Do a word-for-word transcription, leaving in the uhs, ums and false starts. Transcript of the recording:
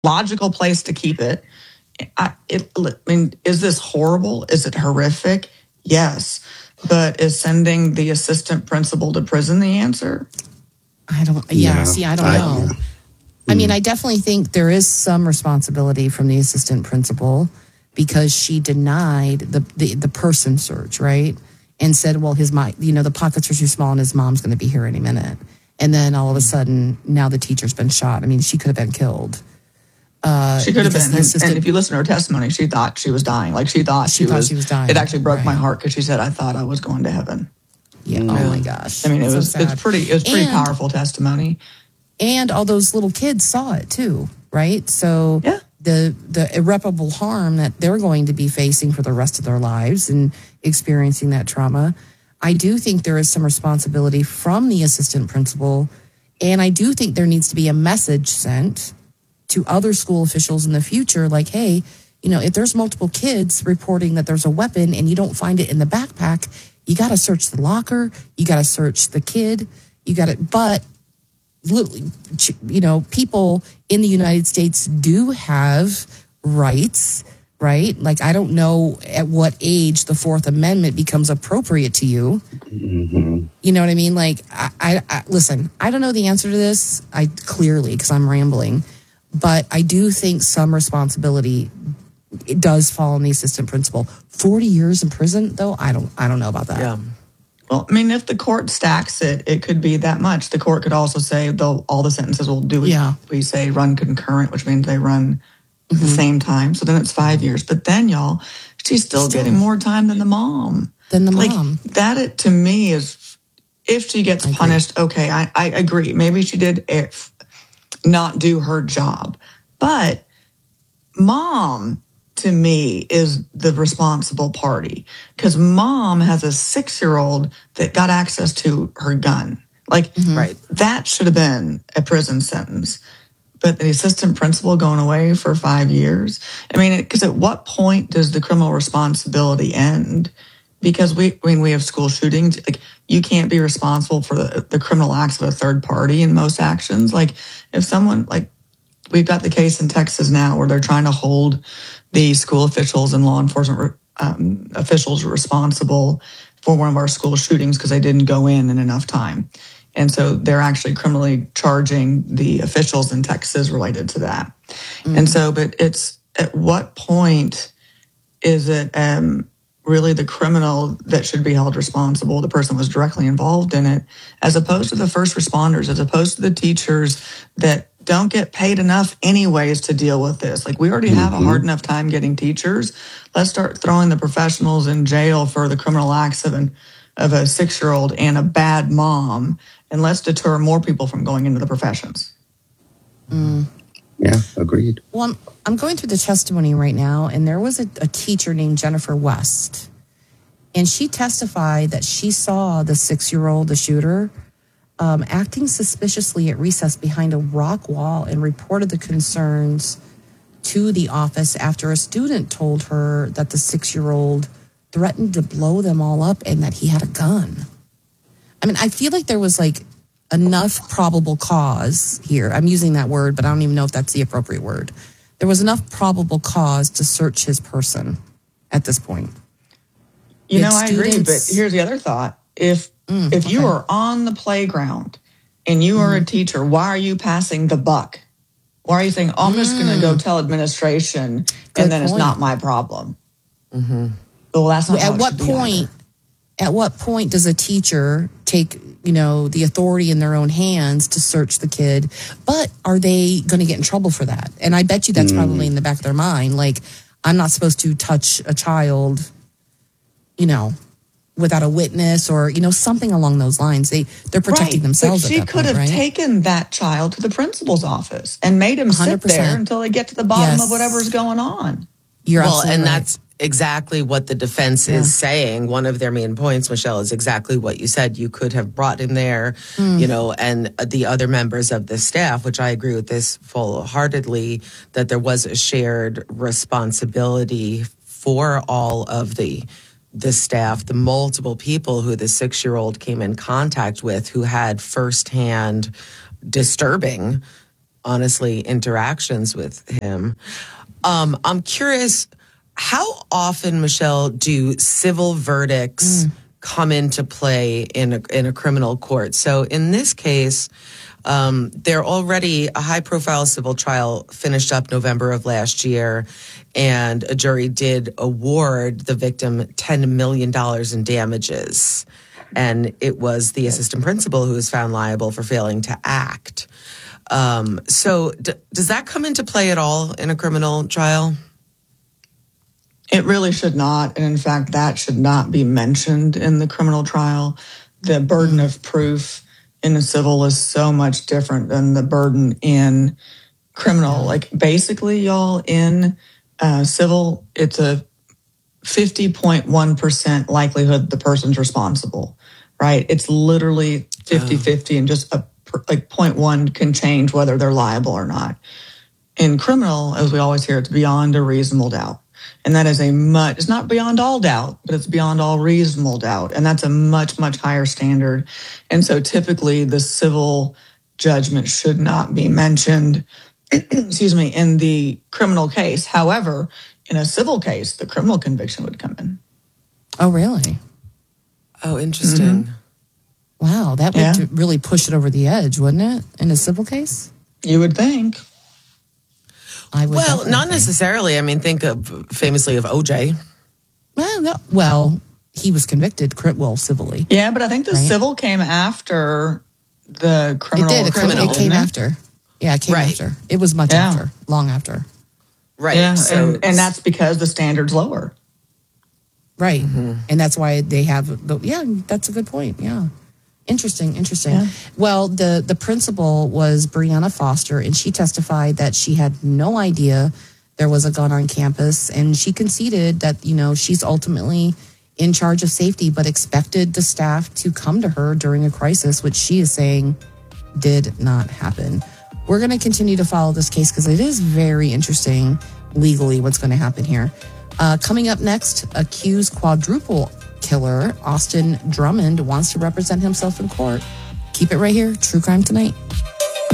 logical place to keep it. I, it, I mean, is this horrible? Is it horrific? Yes. But is sending the assistant principal to prison the answer? I don't, yeah, yeah. see, I don't I, know. Yeah. I mean, I definitely think there is some responsibility from the assistant principal because she denied the, the, the person search, right? And said, well, his mom, you know, the pockets are too small and his mom's going to be here any minute. And then all of a sudden, now the teacher's been shot. I mean, she could have been killed. Uh, she could have been. And, and if you listen to her testimony, she thought she was dying. Like she thought she, she thought was, she was dying. It actually broke right. my heart because she said, I thought I was going to heaven. Yeah. Mm. Oh my gosh. I mean, it was, so it's pretty, it was pretty and, powerful testimony. And all those little kids saw it too, right? So yeah. the, the irreparable harm that they're going to be facing for the rest of their lives and experiencing that trauma. I do think there is some responsibility from the assistant principal. And I do think there needs to be a message sent to other school officials in the future, like, hey, you know, if there's multiple kids reporting that there's a weapon and you don't find it in the backpack, you got to search the locker, you got to search the kid, you got to, but, you know, people in the United States do have rights, right? Like, I don't know at what age the Fourth Amendment becomes appropriate to you. Mm-hmm. You know what I mean? Like, I, I, I listen, I don't know the answer to this, I clearly, because I'm rambling. But I do think some responsibility it does fall on the assistant principal. Forty years in prison, though, I don't, I don't know about that. Yeah. Well, I mean, if the court stacks it, it could be that much. The court could also say, though, all the sentences will do. Yeah. We say run concurrent, which means they run mm-hmm. at the same time. So then it's five years. But then, y'all, she's still, still getting more time than the mom. Than the like, mom. That, it, to me, is if she gets I punished. Agree. Okay, I, I agree. Maybe she did. If, not do her job. But mom, to me, is the responsible party because mom has a six-year-old that got access to her gun. Like, mm-hmm. right, that should have been a prison sentence. But the assistant principal going away for five years? I mean, because at what point does the criminal responsibility end? Because we, I mean, we have school shootings. Like, you can't be responsible for the, the criminal acts of a third party in most actions. Like, if someone, like, we've got the case in Texas now where they're trying to hold the school officials and law enforcement um, officials responsible for one of our school shootings because they didn't go in in enough time. And so they're actually criminally charging the officials in Texas related to that. Mm-hmm. And so, but it's, at what point is it, um, really the criminal that should be held responsible, the person was directly involved in it, as opposed to the first responders, as opposed to the teachers that don't get paid enough anyways to deal with this. Like, we already have mm-hmm. a hard enough time getting teachers. Let's start throwing the professionals in jail for the criminal acts of, an, of a six-year-old and a bad mom, and let's deter more people from going into the professions. Mm. Yeah, agreed. Well, I'm, I'm going through the testimony right now, and there was a, a teacher named Jennifer West, and she testified that she saw the six-year-old, the shooter, um, acting suspiciously at recess behind a rock wall and reported the concerns to the office after a student told her that the six-year-old threatened to blow them all up and that he had a gun. I mean, I feel like there was like enough probable cause here. I'm using that word, but I don't even know if that's the appropriate word. There was enough probable cause to search his person at this point. You know, I agree, but here's the other thought. If mm, if okay. you are on the playground and you are mm. a teacher, why are you passing the buck? Why are you saying, oh, I'm mm. just going to go tell administration Good and then point. It's not my problem? Mm-hmm. Well, that's not At what point? At what point does a teacher take, you know, the authority in their own hands to search the kid? But are they going to get in trouble for that? And I bet you that's mm. probably in the back of their mind. Like, I'm not supposed to touch a child, you know, without a witness or, you know, something along those lines. They, they're protecting right. themselves. But she at that could point, have right? taken that child to the principal's office and made him sit there until they get to the bottom yes. of whatever's going on. You're well, and right. that's exactly what the defense yeah. is saying. One of their main points, Michelle, is exactly what you said. You could have brought him there, mm. you know, and the other members of the staff, which I agree with this full-heartedly, that there was a shared responsibility for all of the the staff, the multiple people who the six-year-old came in contact with who had firsthand disturbing honestly, interactions with him. Um, I'm curious, how often, Michelle, do civil verdicts mm. come into play in a, in a criminal court? So in this case, um, they're already a high-profile civil trial finished up November of last year, and a jury did award the victim ten million dollars in damages. And it was the assistant principal who was found liable for failing to act. Um, so d- does that come into play at all in a criminal trial? It really should not. And in fact, that should not be mentioned in the criminal trial. The burden of proof in a civil is so much different than the burden in criminal. Like basically, y'all, in uh, civil, it's a fifty point one percent likelihood the person's responsible, right? It's literally fifty-fifty, oh. and just a like point one can change whether they're liable or not. In criminal, as we always hear, it's beyond a reasonable doubt. And that is a much, it's not beyond all doubt, but it's beyond all reasonable doubt. And that's a much, much higher standard. And so typically the civil judgment should not be mentioned, excuse me, in the criminal case. However, in a civil case, the criminal conviction would come in. Oh, really? Oh, interesting. Mm-hmm. Wow, that would yeah. really push it over the edge, wouldn't it, in a civil case? You would think. I would well, not think. necessarily. I mean, think of famously of O J. Well, no, well, he was convicted, well, civilly. Yeah, but I think the right? civil came after the criminal. It did. Criminal, it came it? after. Yeah, it came right. after. It was much yeah. after, long after. Right. Yeah, so and, and that's because the standard's lower. Right. Mm-hmm. And that's why they have, the, yeah, that's a good point. Yeah. Interesting, interesting. Yeah. Well, the, the principal was Brianna Foster, and she testified that she had no idea there was a gun on campus, and she conceded that, you know, she's ultimately in charge of safety, but expected the staff to come to her during a crisis, which she is saying did not happen. We're going to continue to follow this case because it is very interesting legally what's going to happen here. Uh, coming up next, accused quadruple killer Austin Drummond wants to represent himself in court. Keep it right here. True Crime Tonight.